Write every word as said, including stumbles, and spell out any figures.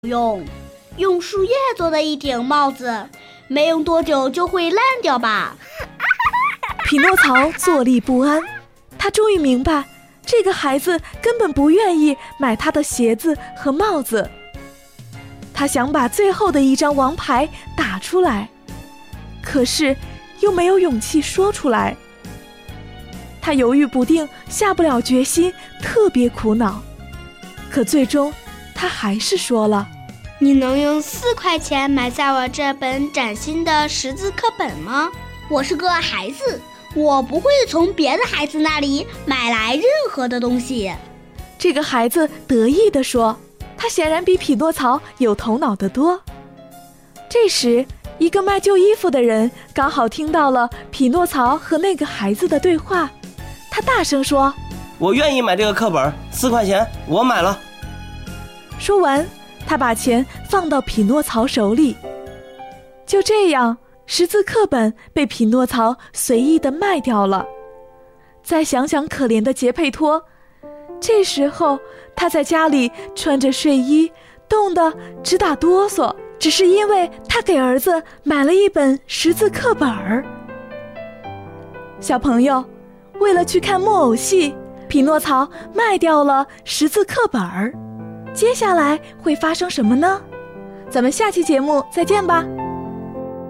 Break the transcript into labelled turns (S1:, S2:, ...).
S1: 用，用树叶做的一顶帽子，没用多久就会烂掉吧。
S2: 匹诺曹坐立不安，他终于明白，这个孩子根本不愿意买他的鞋子和帽子。他想把最后的一张王牌打出来，可是又没有勇气说出来。他犹豫不定，下不了决心，特别苦恼。可最终他还是说了：
S1: 你能用四块钱买下我这本崭新的识字课本吗？我是个孩子，我不会从别的孩子那里买来任何的东西。
S2: 这个孩子得意地说，他显然比匹诺曹有头脑得多。这时，一个卖旧衣服的人刚好听到了匹诺曹和那个孩子的对话，他大声说：
S3: 我愿意买这个课本，四块钱，我买了。
S2: 说完，他把钱放到匹诺曹手里。就这样，识字课本被匹诺曹随意地卖掉了。再想想可怜的杰佩托，这时候他在家里穿着睡衣，冻得直打哆嗦，只是因为他给儿子买了一本识字课本儿。小朋友，为了去看木偶戏，匹诺曹卖掉了识字课本儿。接下来会发生什么呢？咱们下期节目再见吧。